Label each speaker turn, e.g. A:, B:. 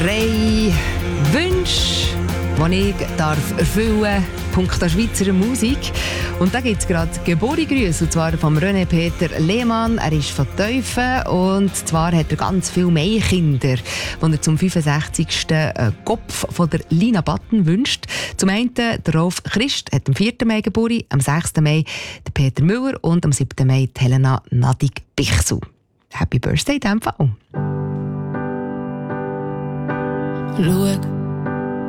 A: 3 Wünsche, die ich erfüllen darf, punkto Schweizer Musik. Und da gibt es gerade Geburtstagsgrüße, und zwar von René Peter Lehmann. Er ist von Teufen und zwar hat er ganz viele Maikinder, die er zum 65. Kopf von der Lina Button wünscht. Zum einen der Rolf Christ hat am 4. Mai Geburtstag, am 6. Mai der Peter Müller und am 7. Mai die Helena Nadig-Bichsel. Happy Birthday in diesem Fall.
B: Schau.